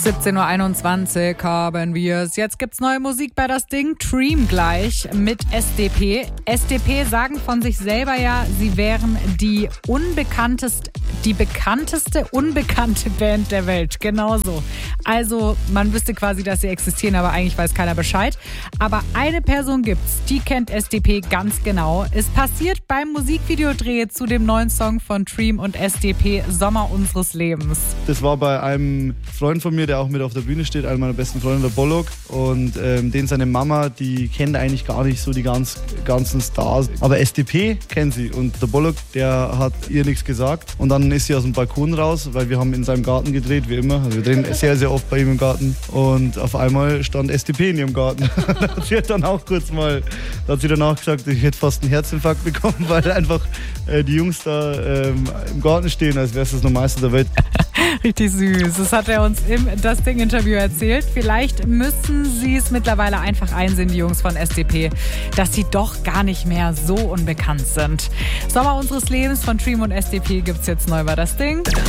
17:21 Uhr haben wir es. Jetzt gibt's neue Musik bei das Ding. Dream gleich mit SDP. SDP sagen von sich selber ja, sie wären die bekannteste unbekannte Band der Welt. Genauso. Also man wüsste quasi, dass sie existieren, aber eigentlich weiß keiner Bescheid. Aber eine Person gibt's, die kennt SDP ganz genau. Es passiert beim Musikvideodreh zu dem neuen Song von Dream und SDP, Sommer unseres Lebens. Das war bei einem Freund von mir, der auch mit auf der Bühne steht, einer meiner besten Freunde, der Bollock. Und den seine Mama, die kennt eigentlich gar nicht so die ganzen Stars. Aber SDP kennt sie. Und der Bollock, der hat ihr nichts gesagt. Und dann ist sie aus dem Balkon raus, weil wir haben in seinem Garten gedreht, wie immer. Also wir drehen sehr, sehr oft bei ihm im Garten. Und auf einmal stand SDP in ihrem Garten. Sie hat dann auch da hat sie danach gesagt, ich hätte fast einen Herzinfarkt bekommen, weil einfach die Jungs da im Garten stehen, als wäre es das Normalste der Welt. Richtig süß. Das hat er uns im Das Ding-Interview erzählt. Vielleicht müssen sie es mittlerweile einfach einsehen, die Jungs von SDP, dass sie doch gar nicht mehr so unbekannt sind. Sommer unseres Lebens von Dream und SDP gibt's jetzt neu bei Das Ding.